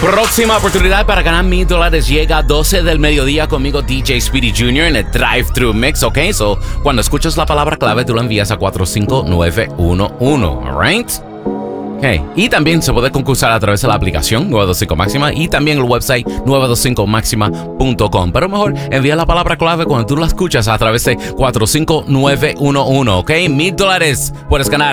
Próxima oportunidad para ganar $1000 llega a 12 del mediodía conmigo, DJ Speedy Jr. en el Drive-Thru Mix, ¿ok? So, cuando escuchas la palabra clave, tú la envías a 45911, ¿alright? Okay. Y también se puede concursar a través de la aplicación 925 Máxima y también el website 925máxima.com. Pero mejor envía la palabra clave cuando tú la escuchas a través de 45911, ¿ok? $1000 puedes ganar.